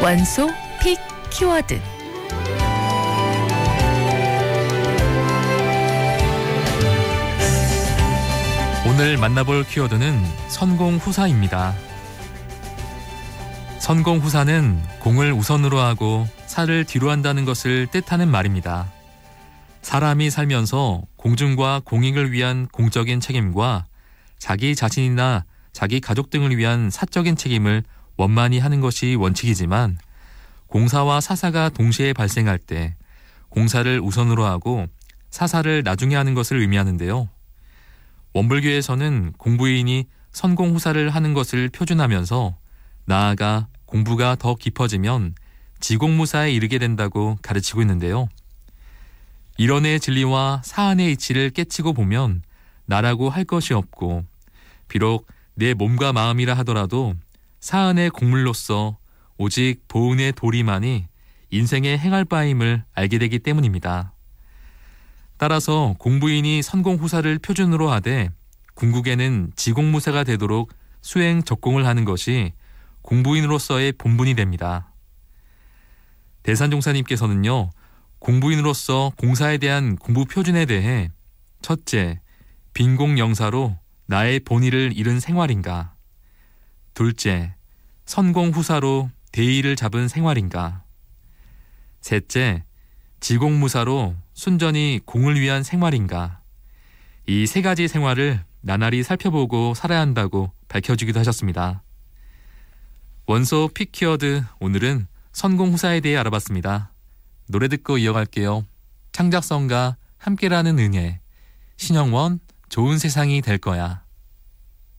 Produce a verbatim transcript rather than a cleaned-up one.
원소 픽 키워드. 오늘 만나볼 키워드는 선공후사입니다. 선공후사는 공을 우선으로 하고 사를 뒤로 한다는 것을 뜻하는 말입니다. 사람이 살면서 공중과 공익을 위한 공적인 책임과 자기 자신이나 자기 가족 등을 위한 사적인 책임을 원만히 하는 것이 원칙이지만 공사와 사사가 동시에 발생할 때 공사를 우선으로 하고 사사를 나중에 하는 것을 의미하는데요. 원불교에서는 공부인이 선공후사를 하는 것을 표준하면서 나아가 공부가 더 깊어지면 지공무사에 이르게 된다고 가르치고 있는데요. 일원의 진리와 사안의 이치를 깨치고 보면 나라고 할 것이 없고 비록 내 몸과 마음이라 하더라도 사안의 공물로서 오직 보은의 도리만이 인생의 행할 바임을 알게 되기 때문입니다. 따라서 공부인이 선공후사를 표준으로 하되 궁극에는 지공무사가 되도록 수행 적공을 하는 것이 공부인으로서의 본분이 됩니다. 대산종사님께서는요, 공부인으로서 공사에 대한 공부 표준에 대해 첫째, 빈공영사로 나의 본의를 잃은 생활인가? 둘째, 선공후사로 대의를 잡은 생활인가? 셋째, 지공무사로 순전히 공을 위한 생활인가? 이 세 가지 생활을 나날이 살펴보고 살아야 한다고 밝혀주기도 하셨습니다. 원소 픽 키워드, 오늘은 선공후사에 대해 알아봤습니다. 노래 듣고 이어갈게요. 창작성과 함께라는 은혜, 신영원, 좋은 세상이 될 거야.